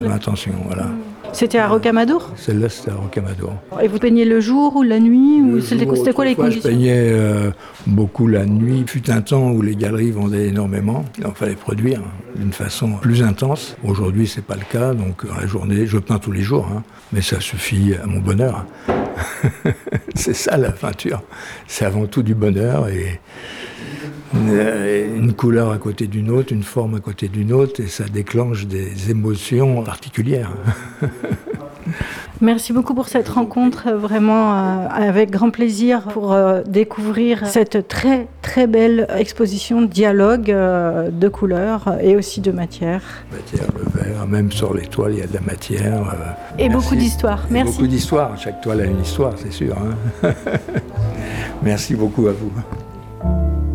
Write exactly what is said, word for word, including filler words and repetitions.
L'intention, voilà. C'était à Rocamadour? Celle-là, c'était à Rocamadour. Et vous peignez le jour ou la nuit? Le ou C'était jour, c'était quoi les autrefois, conditions? Je peignais euh, beaucoup la nuit. Il fut un temps où les galeries vendaient énormément. Il fallait produire d'une façon plus intense. Aujourd'hui, c'est pas le cas. Donc, la journée, je peins tous les jours. Hein, mais ça suffit à mon bonheur. C'est ça, la peinture. C'est avant tout du bonheur et une couleur à côté d'une autre, une forme à côté d'une autre, et ça déclenche des émotions particulières. Merci beaucoup pour cette rencontre, vraiment euh, avec grand plaisir pour euh, découvrir cette très très belle exposition de dialogue euh, de couleurs et aussi de matière. Matière, le verre, même sur les toiles, il y a de la matière. Euh, et merci. Beaucoup d'histoire. Merci. Beaucoup d'histoire. Chaque toile a une histoire, c'est sûr. Hein. Merci beaucoup à vous.